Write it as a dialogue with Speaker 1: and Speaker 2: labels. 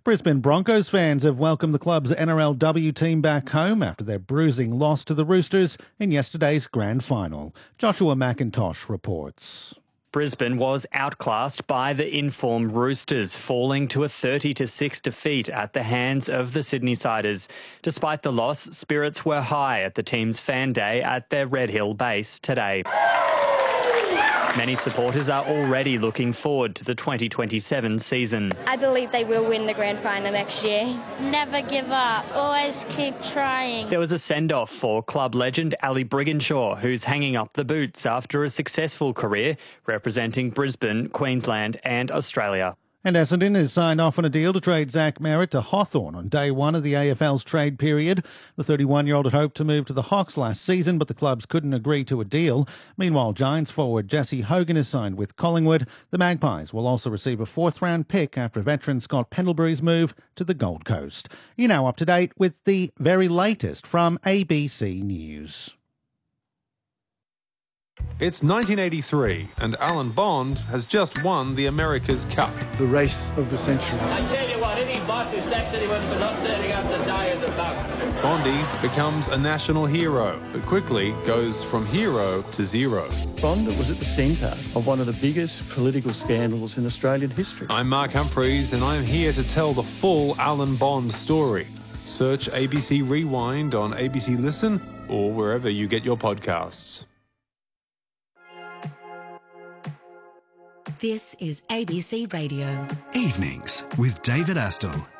Speaker 1: Brisbane Broncos fans have welcomed the club's NRLW team back home after their bruising loss to the Roosters in yesterday's grand final. Joshua McIntosh reports.
Speaker 2: Brisbane was outclassed by the informed Roosters, falling to a 30-6 defeat at the hands of the Sydney-siders. Despite the loss, spirits were high at the team's fan day at their Red Hill base today. Many supporters are already looking forward to the 2027 season.
Speaker 3: I believe they will win the grand final next year.
Speaker 4: Never give up. Always keep trying.
Speaker 2: There was a send-off for club legend Ali Brigginshaw, who's hanging up the boots after a successful career representing Brisbane, Queensland and Australia.
Speaker 1: And Essendon has signed off on a deal to trade Zach Merritt to Hawthorn on day one of the AFL's trade period. The 31-year-old had hoped to move to the Hawks last season, but the clubs couldn't agree to a deal. Meanwhile, Giants forward Jesse Hogan is signed with Collingwood. The Magpies will also receive a fourth-round pick after veteran Scott Pendlebury's move to the Gold Coast. You're now up to date with the very latest from ABC News.
Speaker 5: It's 1983 and Alan Bond has just won the America's Cup.
Speaker 6: The race of the century.
Speaker 7: I tell you what, any boss who sacks anyone for not turning up to die is a bum.
Speaker 5: Bondy becomes a national hero, but quickly goes from hero to zero.
Speaker 8: Bond was at the centre of one of the biggest political scandals in Australian history.
Speaker 5: I'm Mark Humphreys and I'm here to tell the full Alan Bond story. Search ABC Rewind on ABC Listen or wherever you get your podcasts.
Speaker 9: This is ABC Radio.
Speaker 10: Evenings with David Astle.